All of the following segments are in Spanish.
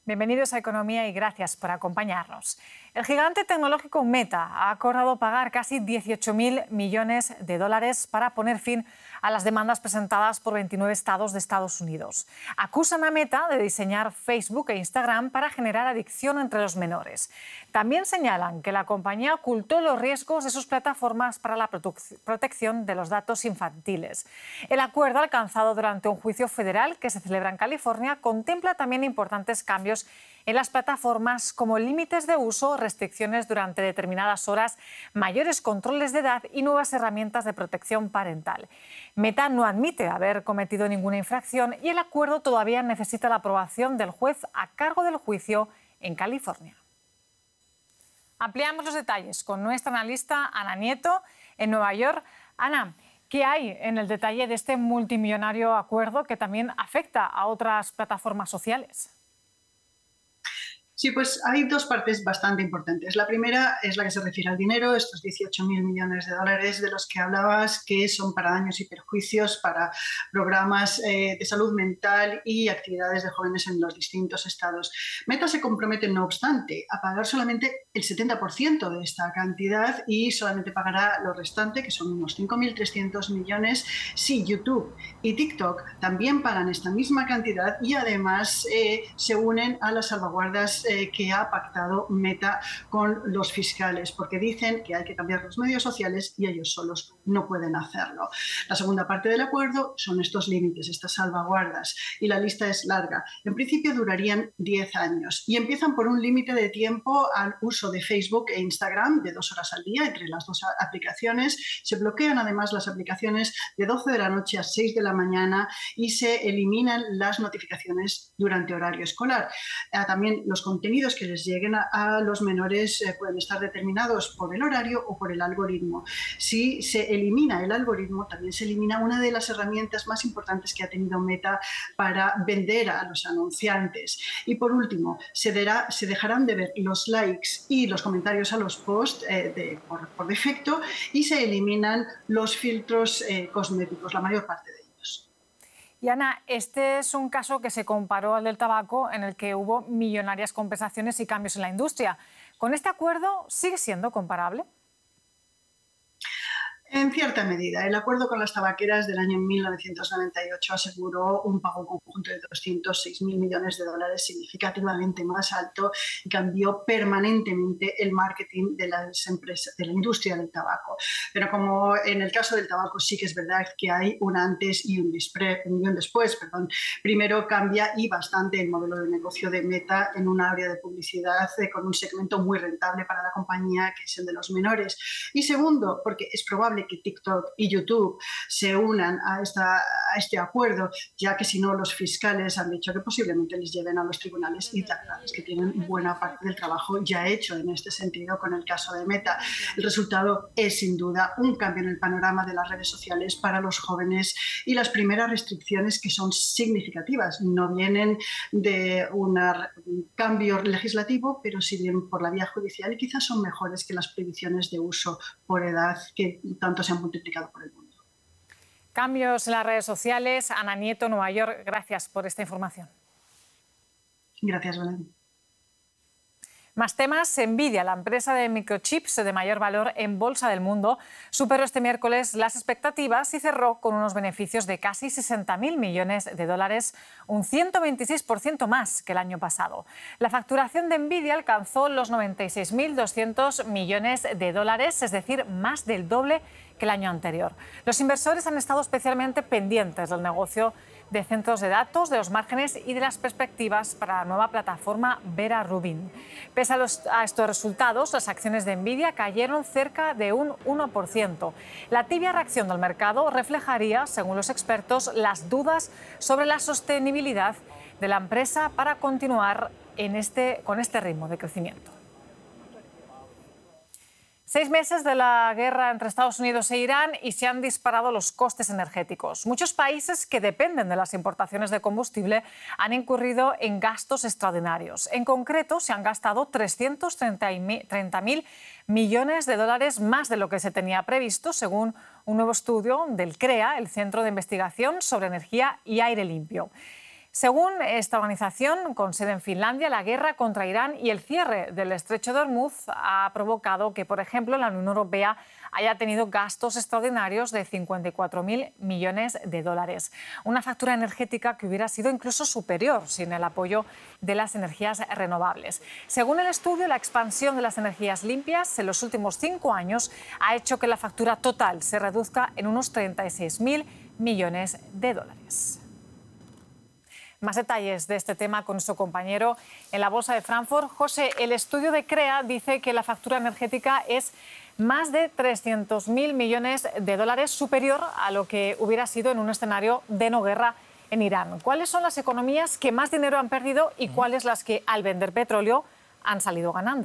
Bienvenidos a Economía y gracias por acompañarnos. El gigante tecnológico Meta ha acordado pagar casi 18.000 millones de dólares para poner fin a las demandas presentadas por 29 estados de Estados Unidos. Acusan a Meta de diseñar Facebook e Instagram para generar adicción entre los menores. También señalan que la compañía ocultó los riesgos de sus plataformas para la protección de los datos infantiles. El acuerdo alcanzado durante un juicio federal que se celebra en California contempla también importantes cambios en las plataformas como límites de uso, restricciones durante determinadas horas, mayores controles de edad y nuevas herramientas de protección parental. Meta no admite haber cometido ninguna infracción y el acuerdo todavía necesita la aprobación del juez a cargo del juicio en California. Ampliamos los detalles con nuestra analista Ana Nieto en Nueva York. Ana, ¿qué hay en el detalle de este multimillonario acuerdo que también afecta a otras plataformas sociales? Sí, pues hay dos partes bastante importantes. La primera es la que se refiere al dinero, estos 18.000 millones de dólares de los que hablabas, que son para daños y perjuicios, para programas de salud mental y actividades de jóvenes en los distintos estados. Meta se compromete, no obstante, a pagar solamente el 70% de esta cantidad y solamente pagará lo restante, que son unos 5.300 millones, si YouTube y TikTok también pagan esta misma cantidad y además se unen a las salvaguardas que ha pactado Meta con los fiscales, porque dicen que hay que cambiar los medios sociales y ellos solos no pueden hacerlo. La segunda parte del acuerdo son estos límites, estas salvaguardas, y la lista es larga. En principio durarían 10 años y empiezan por un límite de tiempo al uso de Facebook e Instagram de 2 horas al día entre las dos aplicaciones. Se bloquean además las aplicaciones de 12 de la noche a 6 de la mañana y se eliminan las notificaciones durante horario escolar. También los contenidos que les lleguen a los menores pueden estar determinados por el horario o por el algoritmo. Si se elimina el algoritmo, también se elimina una de las herramientas más importantes que ha tenido Meta para vender a los anunciantes. Y por último, se dejarán de ver los likes y los comentarios a los posts por defecto y se eliminan los filtros cosméticos, la mayor parte de ellos. Y Ana, este es un caso que se comparó al del tabaco, en el que hubo millonarias compensaciones y cambios en la industria. ¿Con este acuerdo sigue siendo comparable? En cierta medida. El acuerdo con las tabaqueras del año 1998 aseguró un pago conjunto de 206.000 millones de dólares, significativamente más alto, y cambió permanentemente el marketing de las empresas, de la industria del tabaco. Pero como en el caso del tabaco sí que es verdad que hay un antes y un después. Primero cambia y bastante el modelo de negocio de Meta en un área de publicidad con un segmento muy rentable para la compañía, que es el de los menores. Y segundo, porque es probable que TikTok y YouTube se unan a este acuerdo, ya que si no los fiscales han dicho que posiblemente les lleven a los tribunales y la verdad es que tienen buena parte del trabajo ya hecho en este sentido con el caso de Meta. El resultado es sin duda un cambio en el panorama de las redes sociales para los jóvenes y las primeras restricciones que son significativas. No vienen de un cambio legislativo, pero sí vienen por la vía judicial y quizás son mejores que las prohibiciones de uso por edad que tanto se han multiplicado por el mundo. Cambios en las redes sociales. Ana Nieto, Nueva York, gracias por esta información. Gracias, Belén. Más temas. Nvidia, la empresa de microchips de mayor valor en bolsa del mundo, superó este miércoles las expectativas y cerró con unos beneficios de casi 60.000 millones de dólares, un 126% más que el año pasado. La facturación de Nvidia alcanzó los 96.200 millones de dólares, es decir, más del doble que el año anterior. Los inversores han estado especialmente pendientes del negocio de centros de datos, de los márgenes y de las perspectivas para la nueva plataforma Vera Rubin. Pese a estos resultados, las acciones de Nvidia cayeron cerca de un 1%. La tibia reacción del mercado reflejaría, según los expertos, las dudas sobre la sostenibilidad de la empresa para continuar con este ritmo de crecimiento. 6 meses de la guerra entre Estados Unidos e Irán y se han disparado los costes energéticos. Muchos países que dependen de las importaciones de combustible han incurrido en gastos extraordinarios. En concreto, se han gastado 330.000 millones de dólares más de lo que se tenía previsto, según un nuevo estudio del CREA, el Centro de Investigación sobre Energía y Aire Limpio. Según esta organización, con sede en Finlandia, la guerra contra Irán y el cierre del estrecho de Hormuz ha provocado que, por ejemplo, la Unión Europea haya tenido gastos extraordinarios de 54.000 millones de dólares. Una factura energética que hubiera sido incluso superior sin el apoyo de las energías renovables. Según el estudio, la expansión de las energías limpias en los últimos 5 años ha hecho que la factura total se reduzca en unos 36.000 millones de dólares. Más detalles de este tema con nuestro compañero en la Bolsa de Frankfurt. José, el estudio de CREA dice que la factura energética es más de 300.000 millones de dólares, superior a lo que hubiera sido en un escenario de no guerra en Irán. ¿Cuáles son las economías que más dinero han perdido y cuáles las que, al vender petróleo, han salido ganando?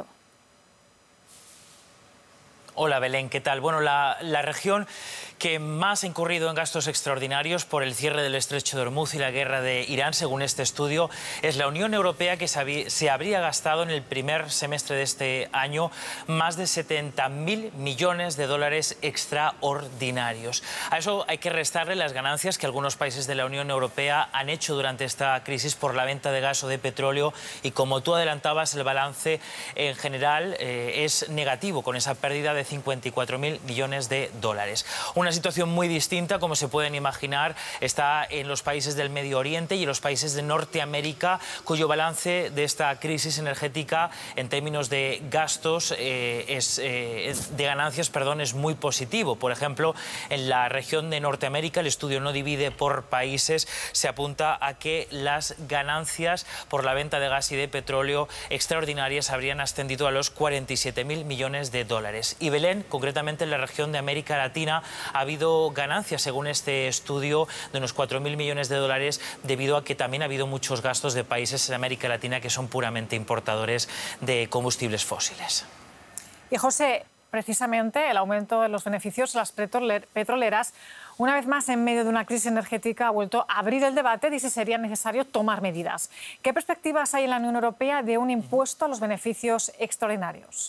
Hola Belén, ¿qué tal? Bueno, la región que más ha incurrido en gastos extraordinarios por el cierre del estrecho de Hormuz y la guerra de Irán, según este estudio, es la Unión Europea, que se habría gastado en el primer semestre de este año más de 70.000 millones de dólares extraordinarios. A eso hay que restarle las ganancias que algunos países de la Unión Europea han hecho durante esta crisis por la venta de gas o de petróleo, y como tú adelantabas, el balance en general es negativo, con esa pérdida de 54.000 millones de dólares. Una situación muy distinta, como se pueden imaginar, está en los países del Medio Oriente y en los países de Norteamérica, cuyo balance de esta crisis energética en términos de gastos, de ganancias, es muy positivo. Por ejemplo, en la región de Norteamérica, el estudio no divide por países, se apunta a que las ganancias por la venta de gas y de petróleo extraordinarias habrían ascendido a los 47.000 millones de dólares. Y Belén, concretamente en la región de América Latina, ha habido ganancias, según este estudio, de unos 4.000 millones de dólares, debido a que también ha habido muchos gastos de países en América Latina que son puramente importadores de combustibles fósiles. Y José, precisamente el aumento de los beneficios de las petroleras, una vez más en medio de una crisis energética, ha vuelto a abrir el debate de si sería necesario tomar medidas. ¿Qué perspectivas hay en la Unión Europea de un impuesto a los beneficios extraordinarios?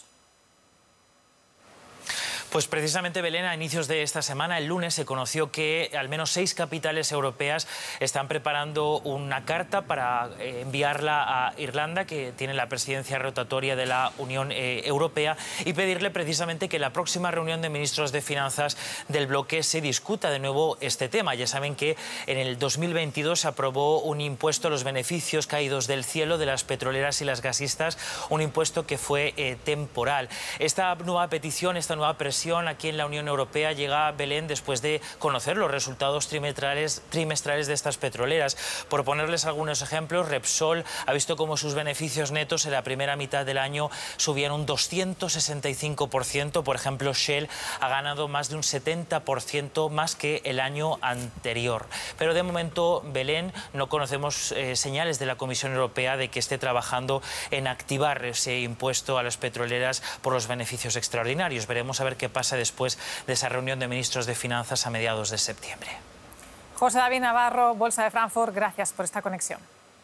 Pues precisamente, Belén, a inicios de esta semana, el lunes, se conoció que al menos 6 capitales europeas están preparando una carta para enviarla a Irlanda, que tiene la presidencia rotatoria de la Unión Europea, y pedirle precisamente que en la próxima reunión de ministros de Finanzas del bloque se discuta de nuevo este tema. Ya saben que en el 2022 se aprobó un impuesto a los beneficios caídos del cielo de las petroleras y las gasistas, un impuesto que fue temporal. Esta nueva petición, esta nueva presión aquí en la Unión Europea llega, Belén, después de conocer los resultados trimestrales de estas petroleras. Por ponerles algunos ejemplos, Repsol ha visto cómo sus beneficios netos en la primera mitad del año subían un 265%. Por ejemplo, Shell ha ganado más de un 70% más que el año anterior. Pero de momento, Belén, no conocemos señales de la Comisión Europea de que esté trabajando en activar ese impuesto a las petroleras por los beneficios extraordinarios. Veremos a ver qué pasa después de esa reunión de ministros de Finanzas a mediados de septiembre. José David Navarro, Bolsa de Frankfurt, gracias por esta conexión.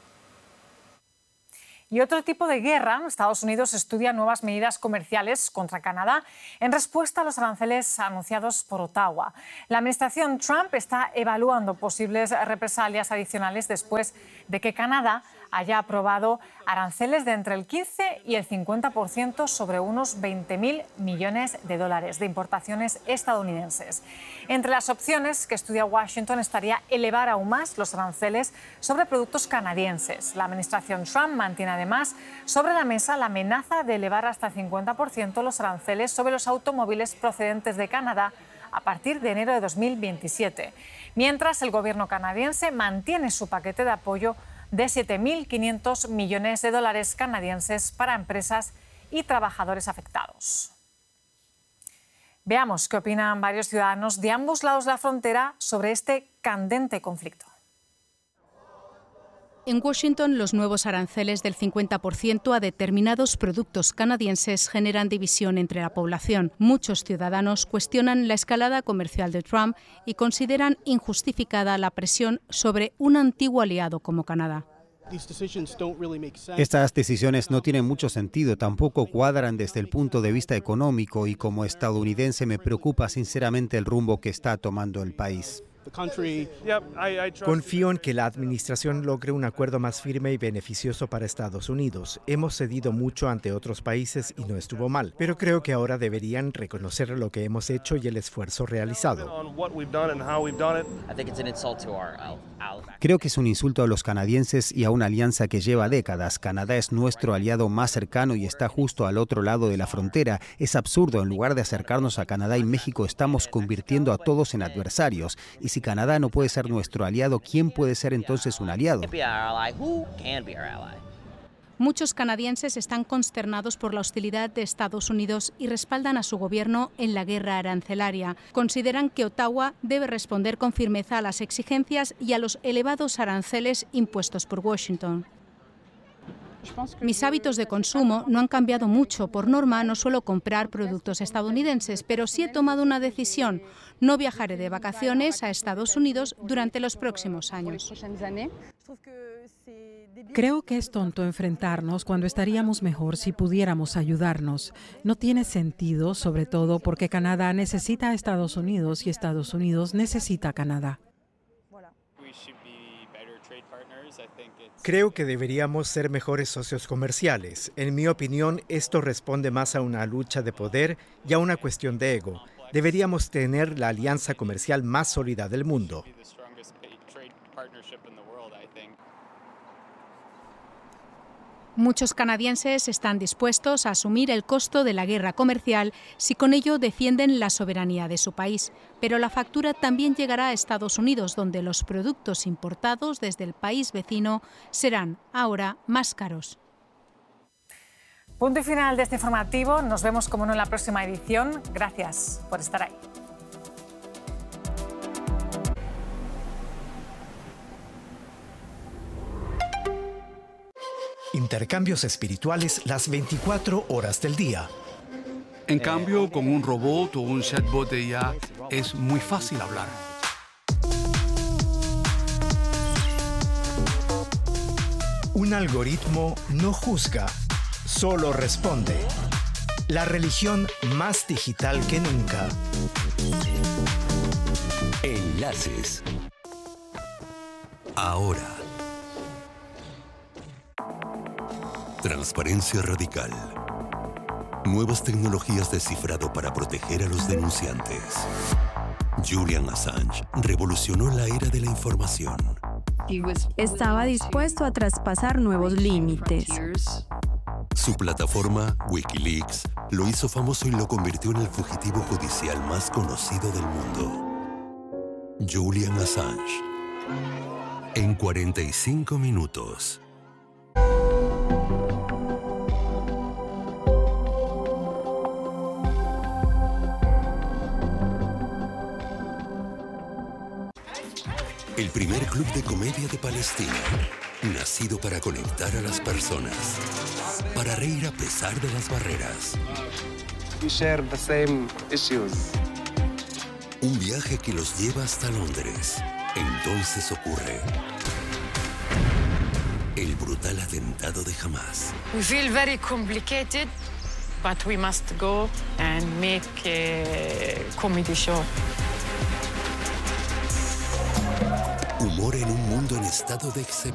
Y otro tipo de guerra, Estados Unidos estudia nuevas medidas comerciales contra Canadá en respuesta a los aranceles anunciados por Ottawa. La administración Trump está evaluando posibles represalias adicionales después de que Canadá haya aprobado aranceles de entre el 15 y el 50% sobre unos 20.000 millones de dólares de importaciones estadounidenses. Entre las opciones que estudia Washington estaría elevar aún más los aranceles sobre productos canadienses. La administración Trump mantiene además sobre la mesa la amenaza de elevar hasta el 50% los aranceles sobre los automóviles procedentes de Canadá a partir de enero de 2027. Mientras, el gobierno canadiense mantiene su paquete de apoyo de 7.500 millones de dólares canadienses para empresas y trabajadores afectados. Veamos qué opinan varios ciudadanos de ambos lados de la frontera sobre este candente conflicto. En Washington, los nuevos aranceles del 50% a determinados productos canadienses generan división entre la población. Muchos ciudadanos cuestionan la escalada comercial de Trump y consideran injustificada la presión sobre un antiguo aliado como Canadá. Estas decisiones no tienen mucho sentido, tampoco cuadran desde el punto de vista económico, y como estadounidense me preocupa sinceramente el rumbo que está tomando el país. Confío en que la administración logre un acuerdo más firme y beneficioso para Estados Unidos. Hemos cedido mucho ante otros países y no estuvo mal, pero creo que ahora deberían reconocer lo que hemos hecho y el esfuerzo realizado. Creo que es un insulto a los canadienses y a una alianza que lleva décadas. Canadá es nuestro aliado más cercano y está justo al otro lado de la frontera. Es absurdo, en lugar de acercarnos a Canadá y México, estamos convirtiendo a todos en adversarios. Y si Canadá no puede ser nuestro aliado, ¿quién puede ser entonces un aliado? Muchos canadienses están consternados por la hostilidad de Estados Unidos y respaldan a su gobierno en la guerra arancelaria. Consideran que Ottawa debe responder con firmeza a las exigencias y a los elevados aranceles impuestos por Washington. Mis hábitos de consumo no han cambiado mucho. Por norma, no suelo comprar productos estadounidenses, pero sí he tomado una decisión. No viajaré de vacaciones a Estados Unidos durante los próximos años. Creo que es tonto enfrentarnos cuando estaríamos mejor si pudiéramos ayudarnos. No tiene sentido, sobre todo porque Canadá necesita a Estados Unidos y Estados Unidos necesita a Canadá. Creo que deberíamos ser mejores socios comerciales. En mi opinión, esto responde más a una lucha de poder y a una cuestión de ego. Deberíamos tener la alianza comercial más sólida del mundo. Muchos canadienses están dispuestos a asumir el costo de la guerra comercial si con ello defienden la soberanía de su país. Pero la factura también llegará a Estados Unidos, donde los productos importados desde el país vecino serán ahora más caros. Punto y final de este informativo. Nos vemos como no en la próxima edición. Gracias por estar ahí. Intercambios espirituales las 24 horas del día. En cambio, con un robot o un chatbot de IA es muy fácil hablar. Un algoritmo no juzga, solo responde. La religión más digital que nunca. Enlaces. Ahora. Transparencia radical. Nuevas tecnologías de cifrado para proteger a los denunciantes. Julian Assange revolucionó la era de la información. Estaba dispuesto a traspasar nuevos límites. Su plataforma, Wikileaks, lo hizo famoso y lo convirtió en el fugitivo judicial más conocido del mundo. Julian Assange. En 45 minutos. El primer club de comedia de Palestina, nacido para conectar a las personas, para reír a pesar de las barreras. Un viaje que los lleva hasta Londres. Entonces ocurre el brutal atentado de Hamas. We feel very complicated, but we must go and make a comedy show. Humor en un mundo en estado de excepción.